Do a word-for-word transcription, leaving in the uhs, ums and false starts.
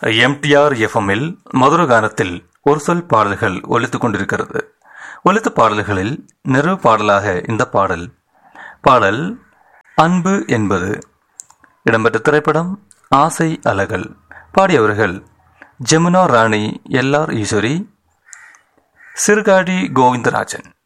MTR எஃப்எம்மில் மதுர கானத்தில் ஒரு சொல் பாடல்கள் ஒலித்துக் கொண்டிருக்கிறது. ஒலித்த பாடல்களில் நிறைவு பாடலாக இந்த பாடல் பாடல் அன்பு என்பது இடம்பெற்ற திரைப்படம் ஆசை அலகள். பாடியவர்கள் ஜமுனா ராணி, எல் ஆர் ஈஸ்வரி, சிறுகாடி கோவிந்தராஜன்.